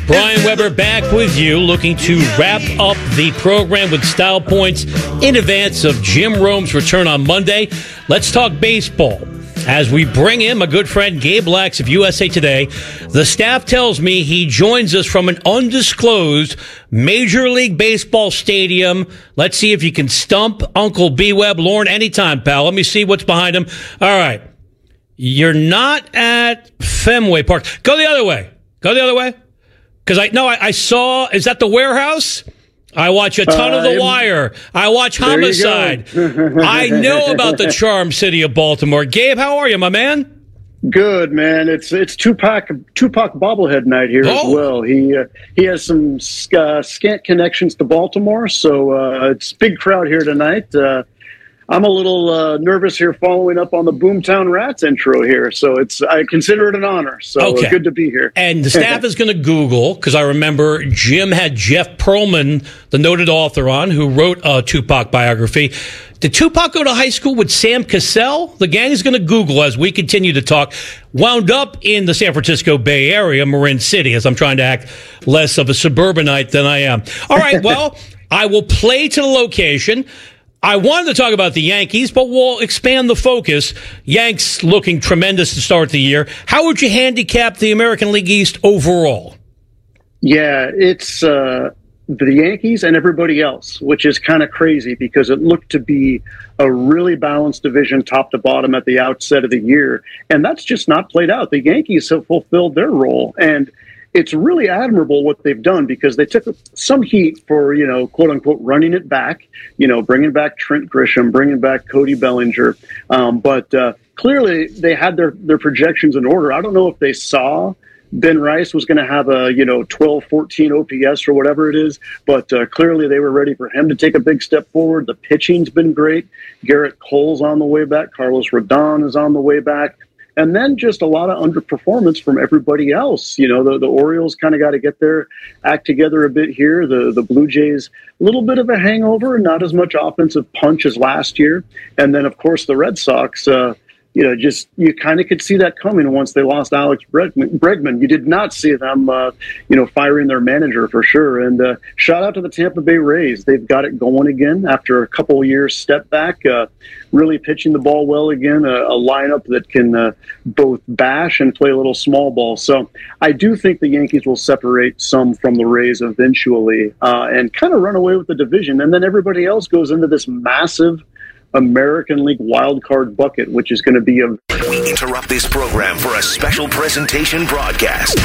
Brian Weber back with you, looking to wrap up the program with style points in advance of Jim Rome's return on Monday. Let's talk baseball. As we bring in my good friend Gabe Lax of USA Today, the staff tells me he joins us from an undisclosed Major League Baseball stadium. Let's see if you can stump Uncle B-Web. Lauren, anytime, pal. Let me see what's behind him. All right. You're not at Fenway Park. Go the other way. Go the other way. Because I saw, is that the warehouse? I watch a ton of The Wire. I watch Homicide. I know about the charm city of Baltimore. Gabe, how are you, my man? Good, man. It's Tupac bobblehead night here as well. He has some scant connections to Baltimore, so it's a big crowd here tonight. I'm a little nervous here following up on the Boomtown Rats intro here, so I consider it an honor. So Good to be here. And the staff is going to Google, because I remember Jim had Jeff Pearlman, the noted author, on, who wrote a Tupac biography. Did Tupac go to high school with Sam Cassell? The gang is going to Google as we continue to talk. Wound up in the San Francisco Bay Area, Marin City, as I'm trying to act less of a suburbanite than I am. All right, well, I will play to the location. I wanted to talk about the Yankees, but we'll expand the focus. Yanks looking tremendous to start the year. How would you handicap the American League East overall? Yeah, it's the Yankees and everybody else, which is kind of crazy because it looked to be a really balanced division top to bottom at the outset of the year. And that's just not played out. The Yankees have fulfilled their role. And it's really admirable what they've done because they took some heat for, quote unquote, running it back, bringing back Trent Grisham, bringing back Cody Bellinger. But clearly they had their projections in order. I don't know if they saw Ben Rice was going to have a, 12, 14 OPS or whatever it is. But clearly they were ready for him to take a big step forward. The pitching's been great. Garrett Cole's on the way back. Carlos Rodon is on the way back. And then just a lot of underperformance from everybody else. The Orioles kind of got to get their act together a bit here. The Blue Jays, a little bit of a hangover, not as much offensive punch as last year. And then, of course, the Red Sox, you kind of could see that coming once they lost Alex Bregman. You did not see them, firing their manager for sure. And shout out to the Tampa Bay Rays. They've got it going again after a couple of years step back, really pitching the ball well again, a lineup that can both bash and play a little small ball. So I do think the Yankees will separate some from the Rays eventually and kind of run away with the division. And then everybody else goes into this massive American League wildcard bucket, which is going to be We interrupt this program for a special presentation broadcast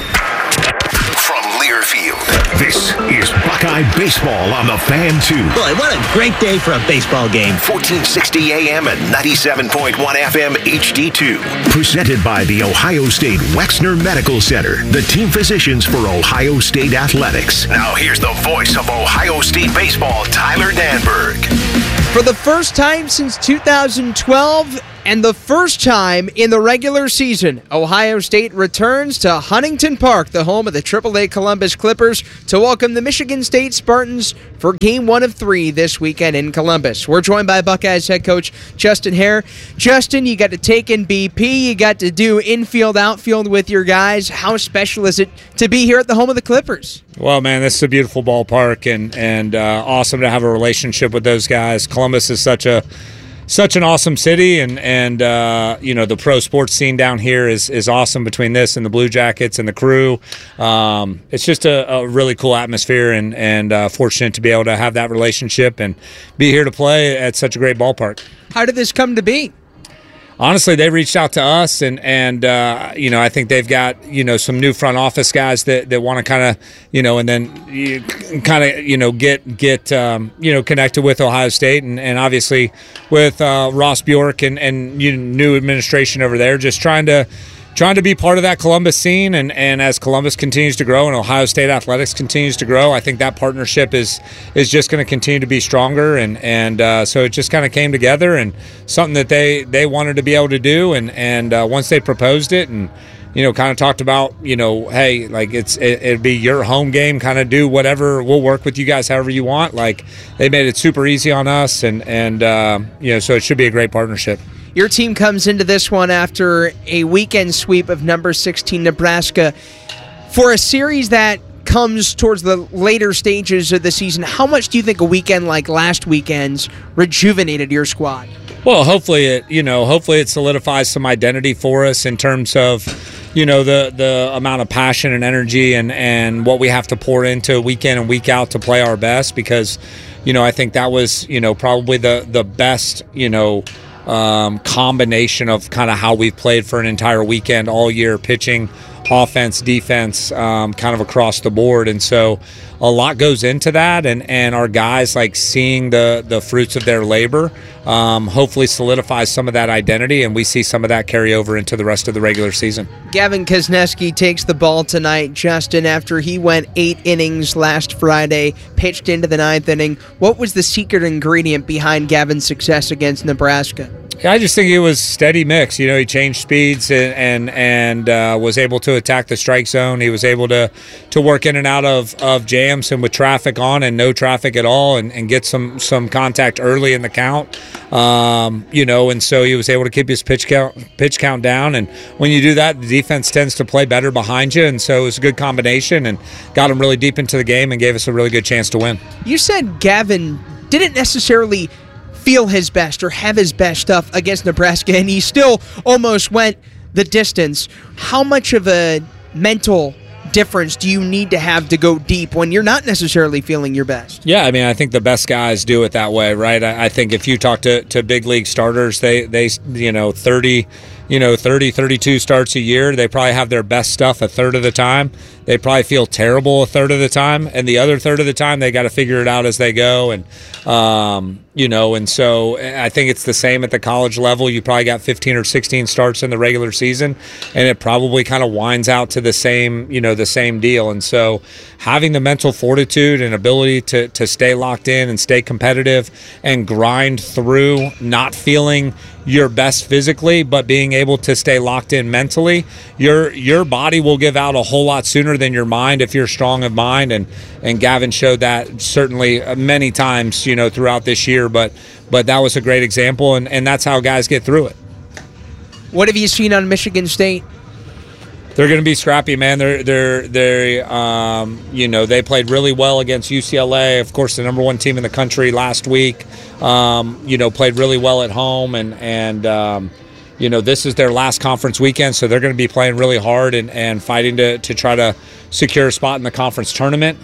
from Learfield. This is Buckeye Baseball on the Fan 2. Boy, what a great day for a baseball game. 1460 AM and 97.1 FM HD2. Presented by the Ohio State Wexner Medical Center, the team physicians for Ohio State Athletics. Now here's the voice of Ohio State baseball, Tyler Danberg. For the first time since 2012 and the first time in the regular season, Ohio State returns to Huntington Park, the home of the AAA Columbus Clippers, to welcome the Michigan State Spartans for Game 1 of 3 this weekend in Columbus. We're joined by Buckeyes head coach Justin Hare. Justin, you got to take in BP, you got to do infield, outfield with your guys. How special is it to be here at the home of the Clippers? Well, man, this is a beautiful ballpark and awesome to have a relationship with those guys. Columbus is such an awesome city, and the pro sports scene down here is awesome between this and the Blue Jackets and the Crew. It's just a really cool atmosphere, and fortunate to be able to have that relationship and be here to play at such a great ballpark. How did this come to be? Honestly, they reached out to us, and I think they've got some new front office guys that want to kind of and then get connected with Ohio State, and obviously with Ross Bjork and new administration over there, just trying to be part of that Columbus scene, and as Columbus continues to grow and Ohio State athletics continues to grow, I think that partnership is just going to continue to be stronger, and so it just kind of came together and something that they wanted to be able to do, and once they proposed it and kind of talked about hey, like it'd be your home game, kind of do whatever, we'll work with you guys however you want. Like, they made it super easy on us, and so it should be a great partnership. Your team comes into this one after a weekend sweep of number 16 Nebraska. For a series that comes towards the later stages of the season, how much do you think a weekend like last weekend's rejuvenated your squad? Well, hopefully it solidifies some identity for us in terms of, the amount of passion and energy and what we have to pour into week in and week out to play our best, because, I think that was, probably the best, combination of kind of how we've played for an entire weekend all year, pitching, offense, defense, kind of across the board. And so a lot goes into that, and our guys like seeing the fruits of their labor hopefully solidifies some of that identity, and we see some of that carry over into the rest of the regular season. Gavin Kuzneski takes the ball tonight, Justin, after he went 8 innings last Friday, pitched into the 9th inning. What was the secret ingredient behind Gavin's success against Nebraska? I just think it was steady mix. He changed speeds and was able to attack the strike zone. He was able to work in and out of jams and with traffic on and no traffic at all, and get some contact early in the count. And so he was able to keep his pitch count down. And when you do that, the defense tends to play better behind you. And so it was a good combination and got him really deep into the game and gave us a really good chance to win. You said Gavin didn't necessarily feel his best or have his best stuff against Nebraska, and he still almost went the distance. How much of a mental difference do you need to have to go deep when you're not necessarily feeling your best? Yeah, I think the best guys do it that way, right? I think if you talk to big league starters, they 32 starts a year, they probably have their best stuff a third of the time. They probably feel terrible a third of the time, and the other third of the time they got to figure it out as they go. And and so I think it's the same at the college level. You probably got 15 or 16 starts in the regular season, and it probably kind of winds out to the same deal. And so having the mental fortitude and ability to stay locked in and stay competitive and grind through not feeling your best physically, but being able to stay locked in mentally, your body will give out a whole lot sooner than your mind if you're strong of mind. And Gavin showed that certainly many times, throughout this year. But that was a great example, and that's how guys get through it. What have you seen on Michigan State? They're going to be scrappy, man. They played really well against UCLA, of course, the number 1 team in the country last week. Played really well at home, and this is their last conference weekend, so they're going to be playing really hard and fighting to try to secure a spot in the conference tournament.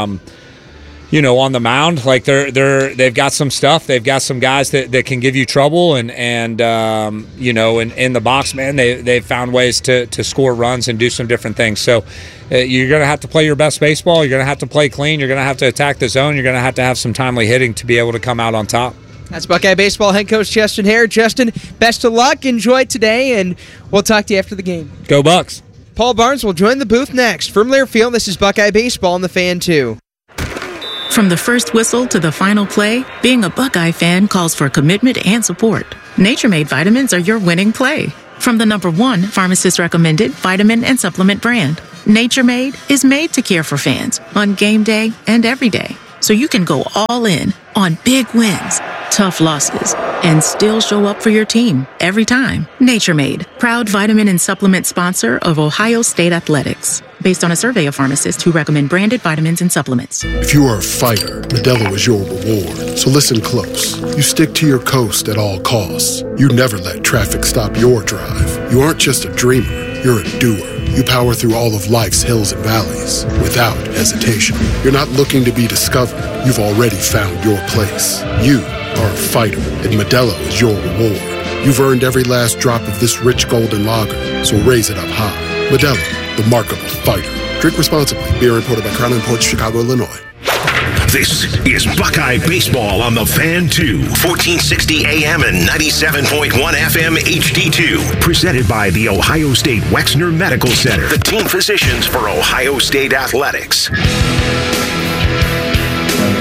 On the mound, like they've got some stuff. They've got some guys that can give you trouble, and in the box, man, they've found ways to score runs and do some different things. So you're going to have to play your best baseball. You're going to have to play clean. You're going to have to attack the zone. You're going to have some timely hitting to be able to come out on top. That's Buckeye Baseball head coach Justin Hare. Justin, best of luck. Enjoy today, and we'll talk to you after the game. Go Bucks. Paul Barnes will join the booth next. From Learfield, this is Buckeye Baseball on the Fan 2. From the first whistle to the final play, being a Buckeye fan calls for commitment and support. Nature Made vitamins are your winning play. From the #1 pharmacist-recommended vitamin and supplement brand, Nature Made is made to care for fans on game day and every day. So you can go all in on big wins, tough losses, and still show up for your team every time. Nature Made, proud vitamin and supplement sponsor of Ohio State Athletics. Based on a survey of pharmacists who recommend branded vitamins and supplements. If you are a fighter, Modelo is your reward. So listen close. You stick to your coast at all costs. You never let traffic stop your drive. You aren't just a dreamer, you're a doer. You power through all of life's hills and valleys without hesitation. You're not looking to be discovered. You've already found your place. You are a fighter, and Modelo is your reward. You've earned every last drop of this rich golden lager, so raise it up high. Modelo, the mark of a fighter. Drink responsibly. Beer imported by Crown Imports, Chicago, Illinois. This is Buckeye Baseball on the Fan 2, 1460 AM and 97.1 FM HD2. Presented by the Ohio State Wexner Medical Center, the team physicians for Ohio State Athletics.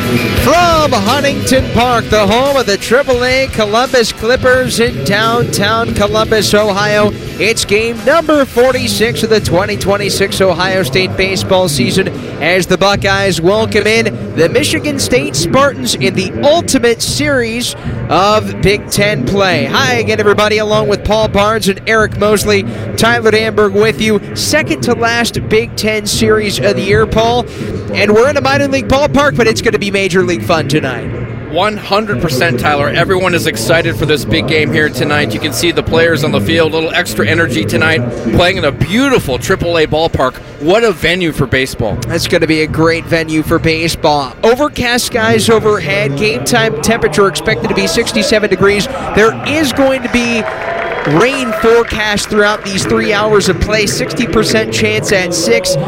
From Huntington Park, the home of the AAA Columbus Clippers in downtown Columbus, Ohio, it's game number 46 of the 2026 Ohio State baseball season as the Buckeyes welcome in the Michigan State Spartans in the ultimate series of Big Ten play. Hi again, everybody, along with Paul Barnes and Eric Mosley. Tyler Danberg with you. Second to last Big Ten series of the year, Paul. And we're in a minor league ballpark, but it's going to be Major League fun tonight. 100%, Tyler. Everyone is excited for this big game here tonight. You can see the players on the field, a little extra energy tonight, playing in a beautiful AAA ballpark. What a venue for baseball. That's going to be a great venue for baseball. Overcast skies overhead. Game time temperature expected to be 67 degrees. There is going to be rain forecast throughout these 3 hours of play. 60% chance at 6,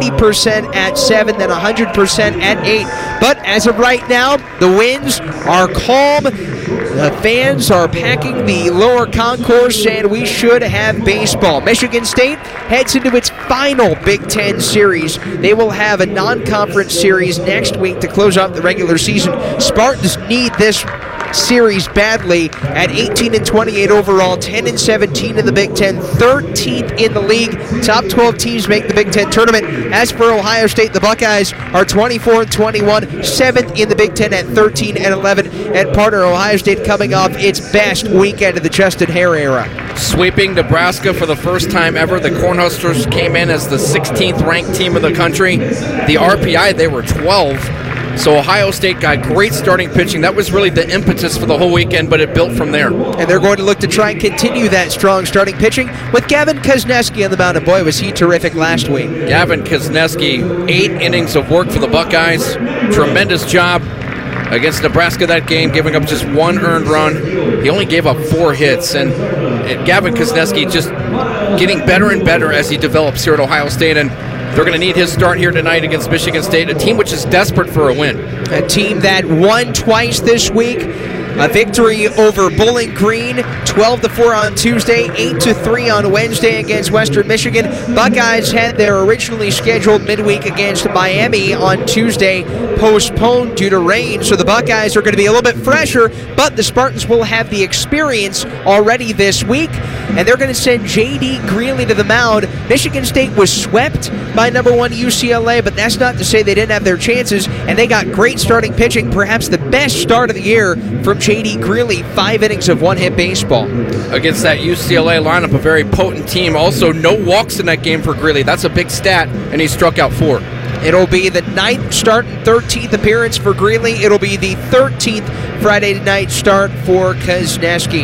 80% at 7, then 100% at 8. But as of right now, the winds are calm. The fans are packing the lower concourse, and we should have baseball. Michigan State heads into its final Big Ten series. They will have a non-conference series next week to close out the regular season. Spartans need this series badly at 18-28 overall, 10-17 in the Big Ten, 13th in the league. Top 12 teams make the Big Ten tournament. As for Ohio State, the Buckeyes are 24-21, 7th in the Big Ten at 13-11. And partner, Ohio State coming off its best weekend of the Justin Hare era. Sweeping Nebraska for the first time ever. The Cornhuskers came in as the 16th ranked team of the country. The RPI, they were 12. So Ohio State got great starting pitching. That was really the impetus for the whole weekend, but it built from there. And they're going to look to try and continue that strong starting pitching with Gavin Kozneski on the mound. And boy, was he terrific last week. Gavin Kozneski, 8 innings of work for the Buckeyes. Tremendous job against Nebraska that game, giving up just 1 earned run. He only gave up 4 hits. And Gavin Kozneski just getting better and better as he develops here at Ohio State. And they're going to need his start here tonight against Michigan State, a team which is desperate for a win. A team that won twice this week. A victory over Bowling Green, 12-4 on Tuesday, 8-3 on Wednesday against Western Michigan. Buckeyes had their originally scheduled midweek against Miami on Tuesday postponed due to rain, so the Buckeyes are going to be a little bit fresher, but the Spartans will have the experience already this week, and they're going to send J.D. Greeley to the mound. Michigan State was swept by number 1 UCLA, but that's not to say they didn't have their chances, and they got great starting pitching, perhaps the best start of the year from J.D. Greeley, 5 innings of one-hit baseball. Against that UCLA lineup, a very potent team. Also, no walks in that game for Greeley. That's a big stat, and he struck out 4. It'll be the 9th start and 13th appearance for Greeley. It'll be the 13th Friday night start for Kozneski.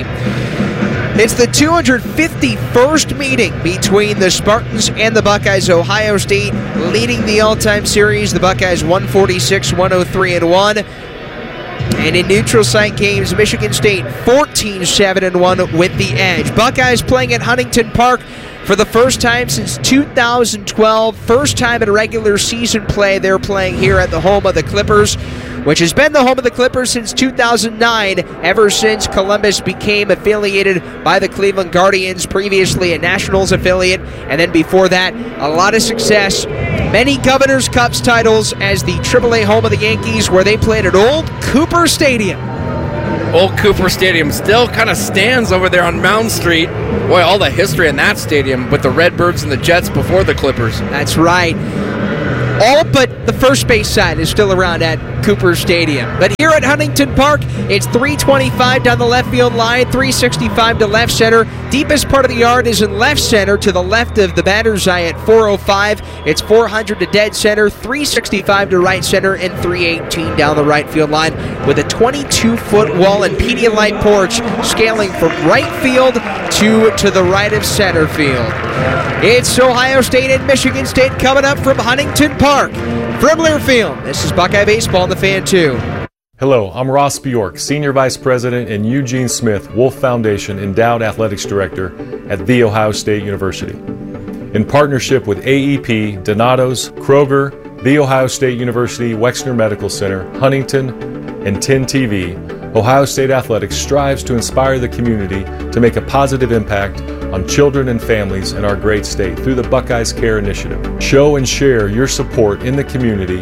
It's the 251st meeting between the Spartans and the Buckeyes. Ohio State leading the all-time series. The Buckeyes 146-103-1. And in neutral site games, Michigan State 14-7-1 with the edge. Buckeyes playing at Huntington Park for the first time since 2012. First time in regular season play they're playing here at the home of the Clippers, which has been the home of the Clippers since 2009, ever since Columbus became affiliated by the Cleveland Guardians, previously a Nationals affiliate, and then before that, a lot of success. Many Governor's Cups titles as the AAA home of the Yankees, where they played at Old Cooper Stadium. Old Cooper Stadium still kind of stands over there on Mound Street. Boy, all the history in that stadium with the Redbirds and the Jets before the Clippers. That's right. All but the first base side is still around at Cooper Stadium. But here at Huntington Park, it's 325 down the left field line, 365 to left center. Deepest part of the yard is in left center to the left of the batter's eye at 405. It's 400 to dead center, 365 to right center, and 318 down the right field line with a 22-foot wall and Pedialyte porch scaling from right field to the right of center field. It's Ohio State and Michigan State coming up from Huntington Park. From Learfield, this is Buckeye Baseball on the Fan 2. Hello, I'm Ross Bjork, Senior Vice President and Eugene Smith, Wolf Foundation Endowed Athletics Director at The Ohio State University. In partnership with AEP, Donato's, Kroger, The Ohio State University Wexner Medical Center, Huntington, and 10 TV, Ohio State Athletics strives to inspire the community to make a positive impact on children and families in our great state through the Buckeyes Care Initiative. Show and share your support in the community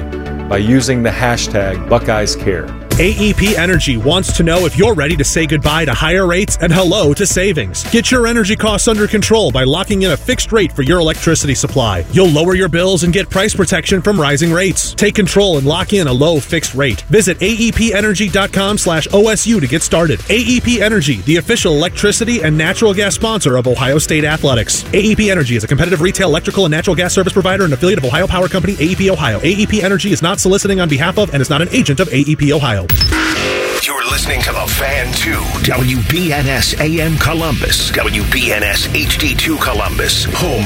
by using the hashtag BuckeyesCare. AEP Energy wants to know if you're ready to say goodbye to higher rates and hello to savings. Get your energy costs under control by locking in a fixed rate for your electricity supply. You'll lower your bills and get price protection from rising rates. Take control and lock in a low fixed rate. Visit aepenergy.com/OSU to get started. AEP Energy, the official electricity and natural gas sponsor of Ohio State Athletics. AEP Energy is a competitive retail electrical and natural gas service provider and affiliate of Ohio Power Company, AEP Ohio. AEP Energy is not soliciting on behalf of and is not an agent of AEP Ohio. You're listening to The Fan 2, WBNS AM Columbus, WBNS HD2 Columbus, home